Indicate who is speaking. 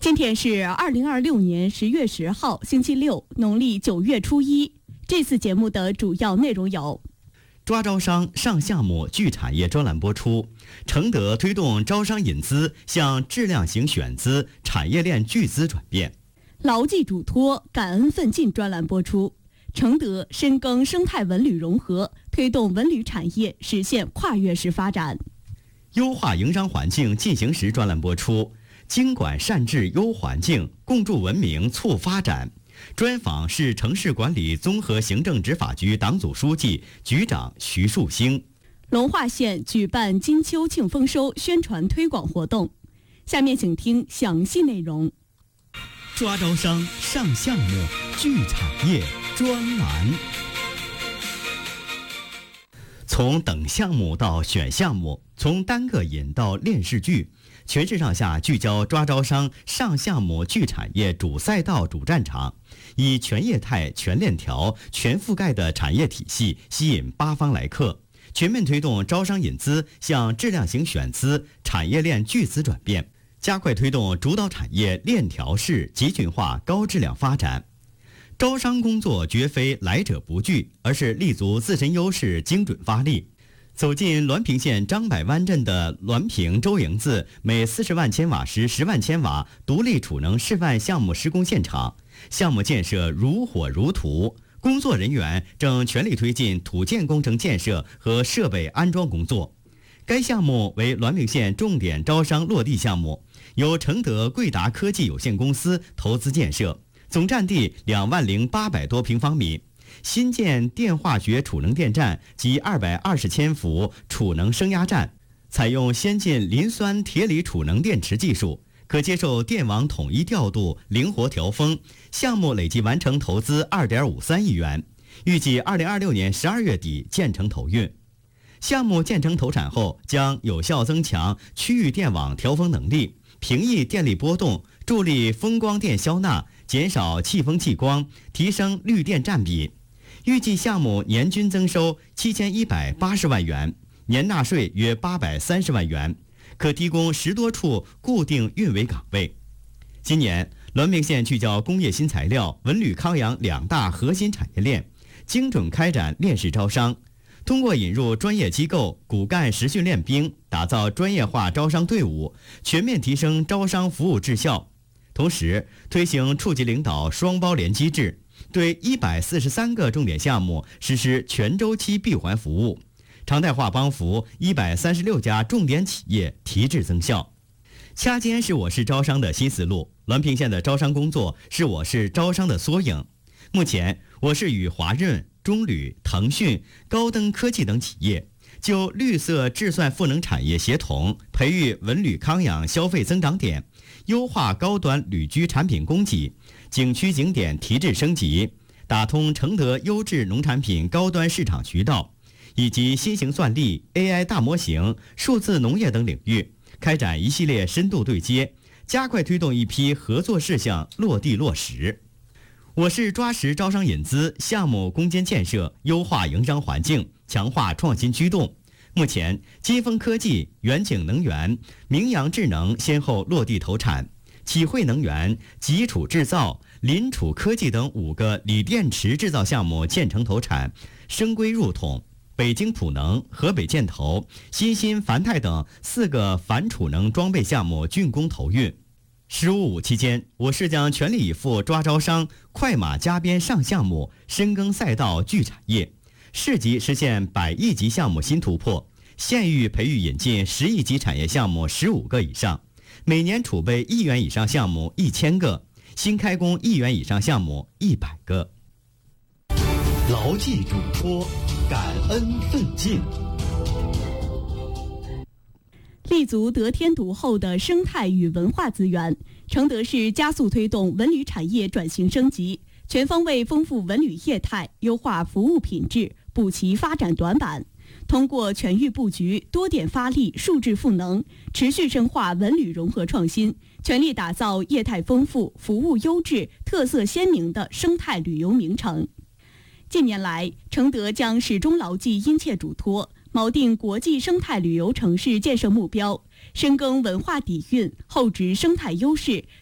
Speaker 1: 今天是2026年10月10号，星期六，农历9月初1。这次节目的主要内容有：
Speaker 2: 抓招商上项目聚产业专栏播出；承德推动招商引资向质量型选资、产业链巨资转变；
Speaker 1: 牢记嘱托，感恩奋进专栏播出；承德深耕生态文旅融合，推动文旅产业实现跨越式发展；
Speaker 2: 优化营商环境进行时专栏播出。经管善治优环境，共筑文明促发展。专访是城市管理综合行政执法局党组书记、局长徐树兴。
Speaker 1: 龙华县举办金秋庆丰收宣传推广活动。下面请听详细内容。
Speaker 2: 抓招商上项目聚产业专栏。从等项目到选项目，从单个引到链式聚，全市上下聚焦抓招商上项目聚产业主赛道主战场，以全业态、全链条、全覆盖的产业体系吸引八方来客，全面推动招商引资向质量型选资、产业链巨资转变，加快推动主导产业链条式集群化高质量发展。招商工作绝非来者不拒，而是立足自身优势，精准发力。走进滦平县张柏湾镇的滦平周营子每40万千瓦时10万千瓦独立储能示范项目施工现场，项目建设如火如荼，工作人员正全力推进土建工程建设和设备安装工作。该项目为滦平县重点招商落地项目，由承德贵达科技有限公司投资建设，总占地20800多平方米。新建电化学储能电站及220千伏储能升压站，采用先进磷酸铁锂储能电池技术，可接受电网统一调度、灵活调峰。项目累计完成投资2.53亿元，预计2026年12月底建成投运。项目建成投产后，将有效增强区域电网调峰能力，平抑电力波动，助力风光电消纳，减少气风气光，提升绿电占比。预计项目年均增收7180万元，年纳税约830万元，可提供10多处固定运维岗位。今年，滦平县聚焦工业新材料、文旅康养2大核心产业链，精准开展链式招商，通过引入专业机构、骨干实训练兵，打造专业化招商队伍，全面提升招商服务质效。同时，推行处级领导双包联机制，对143个重点项目实施全周期闭环服务，常态化帮扶136家重点企业提质增效。掐尖是我市招商的新思路，滦平县的招商工作是我市招商的缩影。目前，我市与华润、中铝、腾讯、高登科技等企业就绿色智算赋能产业协同，培育文旅康养消费增长点，优化高端旅居产品供给，景区景点提质升级，打通承德优质农产品高端市场渠道，以及新型算力、AI 大模型、数字农业等领域，开展一系列深度对接，加快推动一批合作事项落地落实。我市抓实招商引资、项目攻坚建设，优化营商环境，强化创新驱动。目前，金风科技、远景能源、明阳智能先后落地投产，启汇能源、吉储制造、林储科技等5个锂电池制造项目建成投产，升规入统。北京普能、河北建投、新兴繁泰等4个反储能装备项目竣工投运。“15+5”期间，我市将全力以赴抓招商、快马加鞭上项目，深耕赛道聚产业，市级实现100亿级项目新突破，县域培育引进10亿级产业项目15个以上，每年储备1亿元以上项目1000个，新开工1亿元以上项目100个。牢记嘱托，感恩奋进。
Speaker 1: 立足得天独厚的生态与文化资源，承德市加速推动文旅产业转型升级，全方位丰富文旅业态，优化服务品质，补齐发展短板。通过全域布局、多点发力、数质赋能，持续深化文旅融合创新，全力打造业态丰富、服务优质、特色鲜明的生态旅游名城。近年来，承德将始终牢记殷切嘱托，锚定国际生态旅游城市建设目标，深耕文化底蕴，厚植生态优势，